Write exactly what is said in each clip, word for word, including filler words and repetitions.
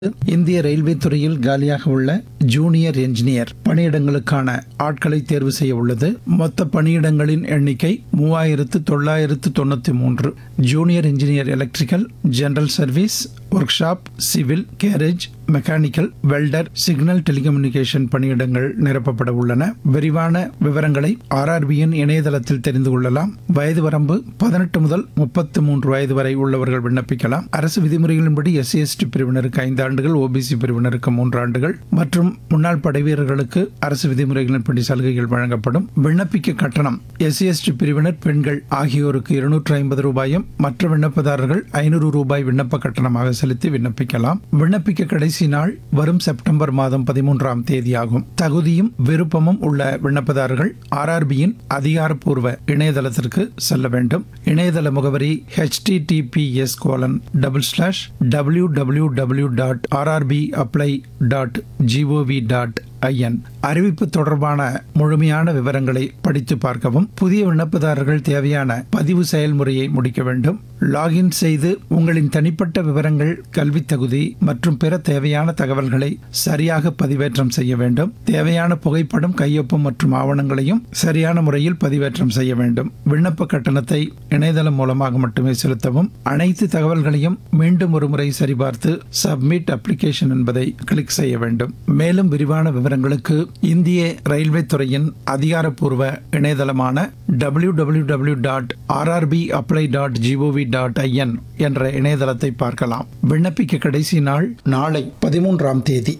இந்திய ரயில்வே துறையில் காலியாக உள்ள ஜூனியர் என்ஜினியர் பணியிடங்களுக்கான ஆட்களை தேர்வு செய்ய உள்ளது. மொத்த பணியிடங்களின் எண்ணிக்கை மூவாயிரத்து தொள்ளாயிரத்து தொண்ணூத்தி மூன்று. Junior engineer electrical, general service, work shop, civil, garage, mechanical, welder, signal telecommunication பணியிடங்கள் நிரப்பப்பட உள்ளன. விரிவான விவரங்களை ஆர்ஆர்பியின் இணையதளத்தில் தெரிந்து கொள்ளலாம். வயது வரம்பு பதினெட்டு முதல் முப்பத்து மூன்று வயது வரை உள்ளவர்கள் விண்ணப்பிக்கலாம். அரசு விதிமுறைகளின்படி எஸ்சி எஸ்டி பிரிவினருக்கு ஐந்து ஆண்டுகள், ஓபிசி பிரிவினருக்கு மூன்று ஆண்டுகள் மற்றும் முன்னாள் படைவீரர்களுக்கு அரசு விதிமுறைகளின்படி சலுகைகள் வழங்கப்படும். விண்ணப்பிக்க கட்டணம் எஸ்சி எஸ்டி பிரிவினர் பெண்கள் ஆகியோருக்கு இருநூற்று ஐம்பது ரூபாயும் மற்ற விண்ணப்பதாரர்கள் ஐநூறு ரூபாய் விண்ணப்ப கட்டணமாக செலுத்தி விண்ணப்பிக்கலாம். விண்ணப்பிக்க கடைசி நாள் வரும் செப்டம்பர் மாதம் பதிமூன்றாம் தேதியாகும். தகுதியும் விருப்பமும் உள்ள விண்ணப்பதாரர்கள் ஆர்ஆர்பியின் அதிகாரப்பூர்வ இணையதளத்திற்கு செல்ல வேண்டும். இணையதள முகவரி H D D B S colon double slash W W W dot RRB apply dot gov dot IN. அறிவிப்பு தொடர்பான முழுமையான விவரங்களை படித்து பார்க்கவும். புதிய விண்ணப்பதாரர்கள் தேவையான பதிவு செயல்முறையை முடிக்க வேண்டும். லாகின் செய்து உங்களின் தனிப்பட்ட விவரங்கள், கல்வி தகுதி மற்றும் பிற தேவையான தகவல்களை சரியாக பதிவேற்றம் செய்ய வேண்டும். தேவையான புகைப்படம், கையொப்பம் மற்றும் ஆவணங்களையும் சரியான முறையில் பதிவேற்றம் செய்ய வேண்டும். விண்ணப்ப கட்டணத்தை இணையதளம் மூலமாக மட்டுமே செலுத்தவும். அனைத்து தகவல்களையும் மீண்டும் ஒரு முறை சரிபார்த்து சப்மிட் அப்ளிகேஷன் என்பதை கிளிக் செய்ய வேண்டும். மேலும் விரிவான விவரங்களுக்கு இந்திய ரயில்வே துறையின் அதிகாரப்பூர்வ இணையதளமான W W W dot RRB apply dot gov dot IN என்ற இணையதளத்தை பார்க்கலாம். விண்ணப்பிக்க கடைசி நாள் நாளை பதிமூன்றாம் தேதி.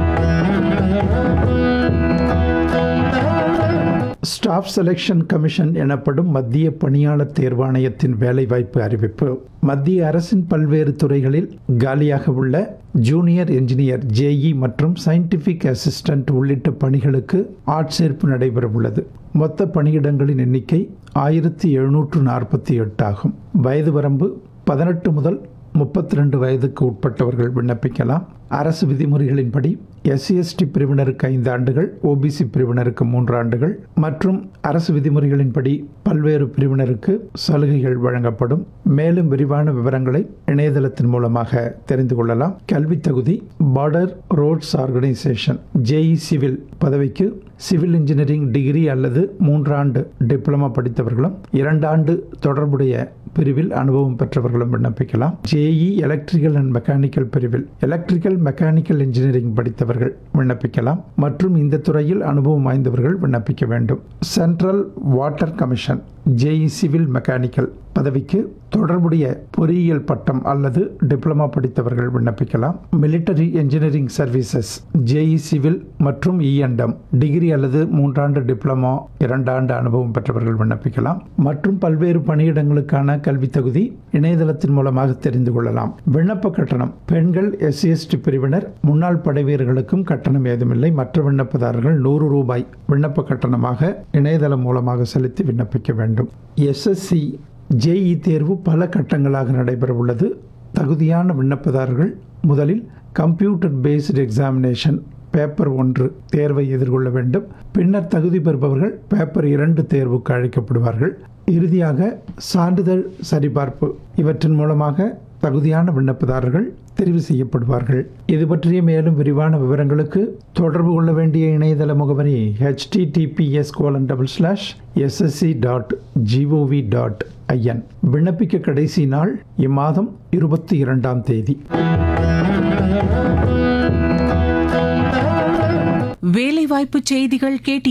ஸ்டாஃப் செலெக்ஷன் கமிஷன் எனப்படும் மத்திய பணியாளர் தேர்வாணையத்தின் வேலைவாய்ப்பு அறிவிப்பு. மத்திய அரசின் பல்வேறு துறைகளில் காலியாக உள்ள ஜூனியர் என்ஜினியர், ஜேஇ மற்றும் சயின்டிபிக் அசிஸ்டன்ட் உள்ளிட்ட பணிகளுக்கு ஆட்சேர்ப்பு நடைபெற உள்ளது. மொத்த பணியிடங்களின் எண்ணிக்கை ஆயிரத்தி எழுநூற்று நாற்பத்தி எட்டு ஆகும். வயது வரம்பு பதினெட்டு முதல் முப்பத்தி ரெண்டு வயதுக்கு உட்பட்டவர்கள் விண்ணப்பிக்கலாம். அரசு விதிமுறைகளின்படி எஸ்சி எஸ்டி பிரிவினருக்கு ஐந்து ஆண்டுகள், ஓபிசி பிரிவினருக்கு மூன்று ஆண்டுகள் மற்றும் அரசு விதிமுறைகளின்படி பல்வேறு பிரிவினருக்கு சலுகைகள் வழங்கப்படும். மேலும் விரிவான விவரங்களை இணையதளத்தின் மூலமாக தெரிந்து கொள்ளலாம். கல்வி தகுதி border roads organisation JE civil பதவிக்கு சிவில் இன்ஜினியரிங் டிகிரி அல்லது மூன்றாண்டு டிப்ளமா படித்தவர்களும் இரண்டு ஆண்டு தொடர்புடைய பிரிவில் அனுபவம் பெற்றவர்களும் விண்ணப்பிக்கலாம். ஜேஇ எலக்ட்ரிக்கல் அண்ட் மெக்கானிக்கல் பிரிவில் எலக்ட்ரிக்கல் மெக்கானிக்கல் இன்ஜினியரிங் படித்தவர்கள் விண்ணப்பிக்கலாம் மற்றும் இந்த துறையில் அனுபவம் வாய்ந்தவர்கள் விண்ணப்பிக்க வேண்டும். Central water commission JE civil mechanical பதவிக்கு தொடர்புடைய பொறியியல் பட்டம் அல்லது டிப்ளமா படித்தவர்கள் விண்ணப்பிக்கலாம். Military engineering services JE civil மற்றும் இஎன்டம் டிகிரி அல்லது மூன்றாண்டு டிப்ளமா, இரண்டாண்டு அனுபவம் பெற்றவர்கள் விண்ணப்பிக்கலாம். மற்றும் பல்வேறு பணியிடங்களுக்கான கல்வி தகுதி இணையதளத்தின் மூலமாக தெரிந்து கொள்ளலாம். விண்ணப்ப கட்டணம் பெண்கள், எஸ்சி எஸ்டி பிரிவினர், முன்னாள் படைவீரர்களுக்கும் கட்டணம் ஏதுமில்லை. மற்ற விண்ணப்பதாரர்கள் நூறு ரூபாய் விண்ணப்ப கட்டணமாக இணையதளம் மூலமாக செலுத்தி விண்ணப்பிக்க வேண்டும். எஸ்எஸ்சி ஜேஇ தேர்வு பல கட்டங்களாக நடைபெற உள்ளது. தகுதியான விண்ணப்பதாரர்கள் முதலில் கம்ப்யூட்டர் பேஸ்டு எக்ஸாமினேஷன் பேப்பர் ஒன்று தேர்வை எதிர்கொள்ள வேண்டும். பின்னர் தகுதி பெறுபவர்கள் பேப்பர் இரண்டு தேர்வுக்கு அழைக்கப்படுவார்கள். இறுதியாக சான்றிதழ் சரிபார்ப்பு இவற்றின் மூலமாக தகுதியான விண்ணப்பதாரர்கள் தெரிவு செய்யப்படுவார்கள். இது பற்றிய மேலும் விரிவான விவரங்களுக்கு தொடர்பு கொள்ள வேண்டிய இணையதள முகவரி H D D B S colon double slash SSC dot gov dot IN. விண்ணப்பிக்க கடைசி நாள் இம்மாதம் இருபத்தி இரண்டாம் தேதி. வேலைவாய்ப்பு செய்திகள் கேட்டி